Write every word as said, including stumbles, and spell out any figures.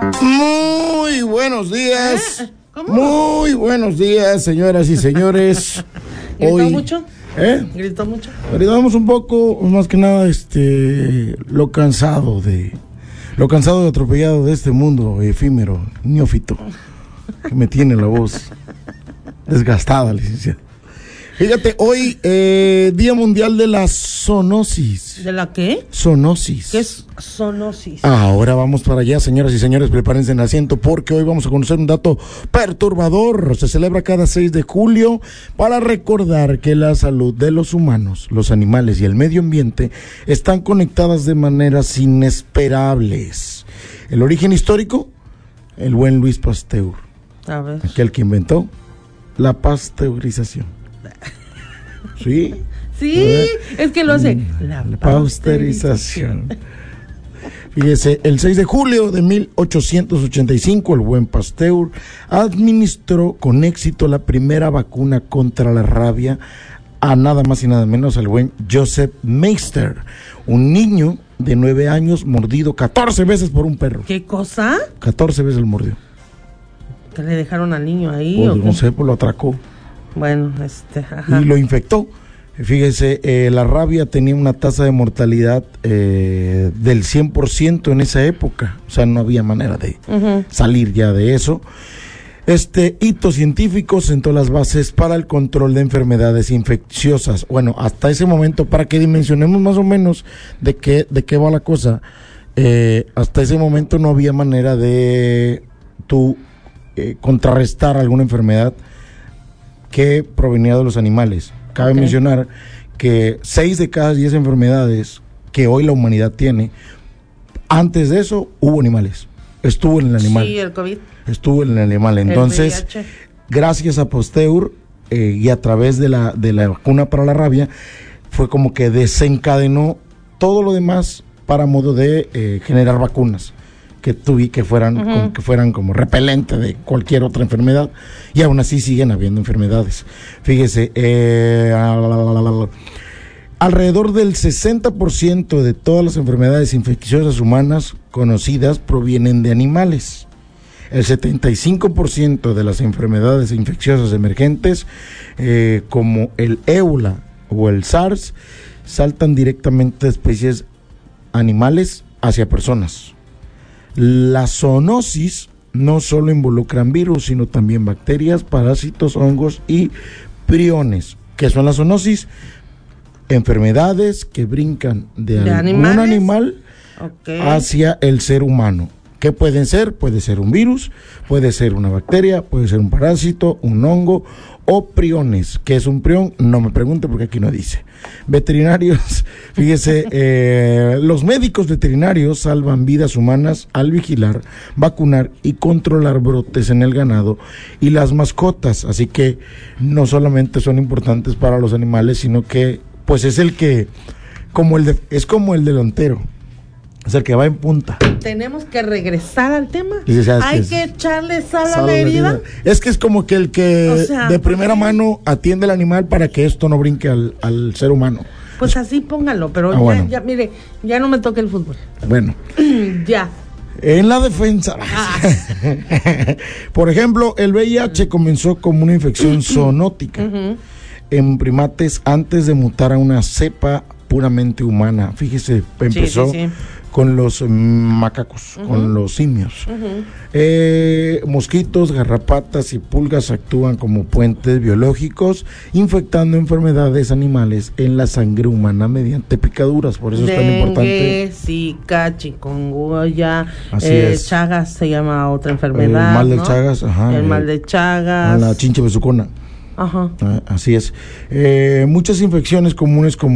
Muy buenos días. ¿Eh? ¿Cómo? Muy buenos días, señoras y señores. ¿Gritó Hoy, mucho? ¿Eh? ¿Gritó mucho? Gritamos un poco, más que nada, este, lo cansado de, lo cansado y atropellado de este mundo efímero, neófito, que me tiene la voz desgastada, licenciado. Fíjate, hoy, eh, Día Mundial de la Zoonosis. ¿De la qué? Zoonosis. ¿Qué es zoonosis? Ahora vamos para allá, señoras y señores, prepárense en el asiento porque hoy vamos a conocer un dato perturbador. Se celebra cada seis de julio para recordar que la salud de los humanos, los animales y el medio ambiente están conectadas de maneras inesperables. El origen histórico, el buen Luis Pasteur. A ver. Aquel que inventó la pasteurización. ¿Sí? Sí, es que lo hace. La, la pasteurización. Fíjese, el seis de julio de mil ochocientos ochenta y cinco, el buen Pasteur administró con éxito la primera vacuna contra la rabia a nada más y nada menos al buen Joseph Meister, un niño de nueve años mordido catorce veces por un perro. ¿Qué cosa? catorce veces lo mordió. ¿Que le dejaron al niño ahí? Pues, ¿o no qué? sé, pues lo atracó. Bueno, este, ajá. Y lo infectó. Fíjese, eh, la rabia tenía una tasa de mortalidad eh, del cien por ciento en esa época. O sea, no había manera de uh-huh. salir ya de eso. Este hito científico sentó las bases para el control de enfermedades infecciosas. Bueno, hasta ese momento, para que dimensionemos más o menos de qué, de qué va la cosa, eh, hasta ese momento no había manera de tú eh, contrarrestar alguna enfermedad que provenía de los animales. Cabe okay. mencionar que seis de cada diez enfermedades que hoy la humanidad tiene, antes de eso hubo animales. Estuvo en el animal. Sí, el COVID. Estuvo en el animal. Entonces, el gracias a Pasteur eh, y a través de la, de la vacuna para la rabia, fue como que desencadenó todo lo demás para modo de eh, generar vacunas que tuve que fueran uh-huh. como, que fueran como repelente de cualquier otra enfermedad, y aún así siguen habiendo enfermedades. Fíjese, eh, alrededor del sesenta por ciento de todas las enfermedades infecciosas humanas conocidas provienen de animales. El setenta y cinco por ciento de las enfermedades infecciosas emergentes, eh, como el ébola o el SARS, saltan directamente de especies animales hacia personas. La zoonosis no solo involucran virus, sino también bacterias, parásitos, hongos y priones. ¿Qué son las zoonosis? Enfermedades que brincan de, ¿De algún animales? animal okay. hacia el ser humano. ¿Qué pueden ser? Puede ser un virus, puede ser una bacteria, puede ser un parásito, un hongo o priones. ¿Qué es un prión? No me pregunte porque aquí no dice. Veterinarios, fíjese, eh, los médicos veterinarios salvan vidas humanas al vigilar, vacunar y controlar brotes en el ganado y las mascotas. Así que no solamente son importantes para los animales, sino que pues es el que, como el de, es como el delantero. Es el que va en punta. Tenemos que regresar al tema. Sí, Hay que, que echarle sal, sal a la herida. herida. Es que es como que el que o sea, de primera mano atiende al animal para que esto no brinque al, al ser humano. Pues así póngalo, pero ah, ya, bueno. ya, mire, ya no me toque el fútbol. Bueno. ya. En la defensa. Ah. Por ejemplo, el V I H comenzó como una infección zoonótica uh-huh. en primates antes de mutar a una cepa puramente humana. Fíjese, empezó sí, sí, sí. con los macacos, uh-huh. con los simios. Uh-huh. Eh, mosquitos, garrapatas y pulgas actúan como puentes biológicos, infectando enfermedades animales en la sangre humana mediante picaduras. Por eso Dengue, es tan importante. Zika, chikungunya, eh, Chagas se llama otra enfermedad. El mal del ¿no? Chagas, ajá. El eh, mal de Chagas. La chinche besucona. Ajá. Ah, así es. Eh, muchas infecciones comunes como